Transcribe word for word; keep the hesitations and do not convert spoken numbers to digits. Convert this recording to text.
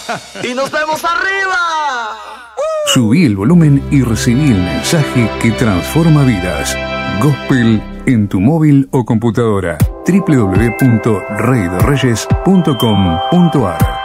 ¡Y nos vemos arriba! Subí el volumen y recibí el mensaje que transforma vidas. Gospel en tu móvil o computadora. doble u doble u doble u punto rey de reyes punto com punto a r